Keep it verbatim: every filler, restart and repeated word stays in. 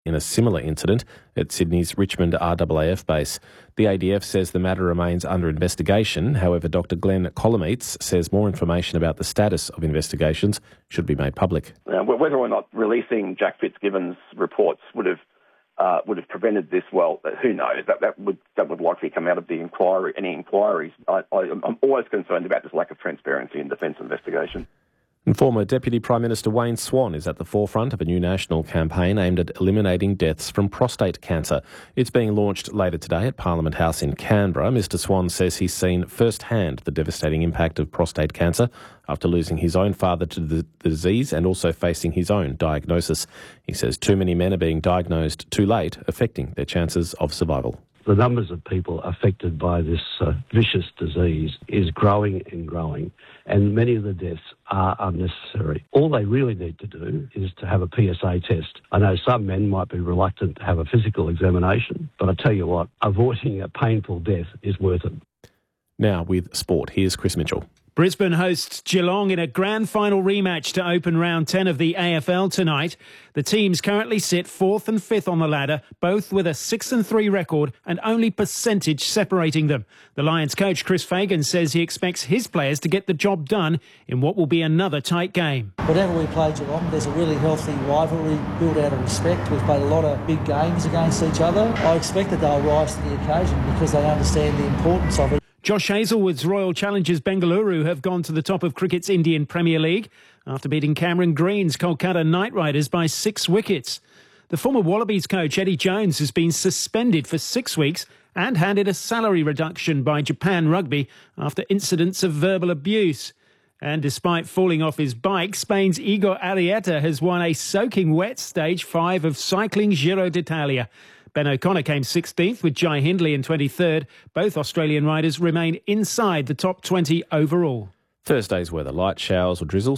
in a similar incident at Sydney's Richmond R A A F base. The A D F says the matter remains under investigation. However, Doctor Glenn Colomeitz says more information about the status of investigations should be made public. Uh, whether or not releasing Jack Fitzgibbon's reports would have uh, would have prevented this, well, who knows? That that would that would likely come out of the inquiry. Any inquiries. I, I, I'm always concerned about this lack of transparency in defence investigation. And former Deputy Prime Minister Wayne Swan is at the forefront of a new national campaign aimed at eliminating deaths from prostate cancer. It's being launched later today at Parliament House in Canberra. Mister Swan says he's seen firsthand the devastating impact of prostate cancer after losing his own father to the disease and also facing his own diagnosis. He says too many men are being diagnosed too late, affecting their chances of survival. The numbers of people affected by this uh, vicious disease is growing and growing, and many of the deaths are unnecessary. All they really need to do is to have a P S A test. I know some men might be reluctant to have a physical examination, but I tell you what, avoiding a painful death is worth it. Now with sport, here's Chris Mitchell. Brisbane hosts Geelong in a grand final rematch to open round ten of the A F L tonight. The teams currently sit fourth and fifth on the ladder, both with a six and three record and only percentage separating them. The Lions coach Chris Fagan says he expects his players to get the job done in what will be another tight game. Whenever we play Geelong, there's a really healthy rivalry built out of respect. We've played a lot of big games against each other. I expect that they'll rise to the occasion because they understand the importance of it. Josh Hazlewood's Royal Challengers Bengaluru have gone to the top of cricket's Indian Premier League after beating Cameron Green's Kolkata Knight Riders by six wickets. The former Wallabies coach Eddie Jones has been suspended for six weeks and handed a salary reduction by Japan Rugby after incidents of verbal abuse. And despite falling off his bike, Spain's Igor Arrieta has won a soaking wet Stage five of cycling Giro d'Italia. Ben O'Connor came sixteenth with Jai Hindley in twenty-third. Both Australian riders remain inside the top twenty overall. Thursday's weather, light showers or drizzle